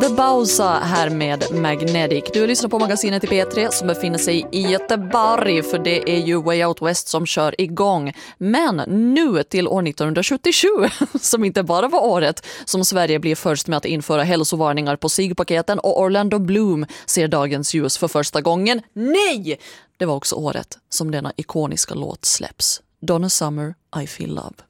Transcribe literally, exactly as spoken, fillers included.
The Bausa här med Magnetic. Du lyssnar på magasinet i P tre som befinner sig i Göteborg, för det är ju Way Out West som kör igång. Men nu till år nittonhundrasjuttiosju, som inte bara var året som Sverige blev först med att införa hälsovarningar på cigpaketen och Orlando Bloom ser dagens ljus för första gången. Nej! Det var också året som denna ikoniska låt släpps. Donna Summer, I Feel Love.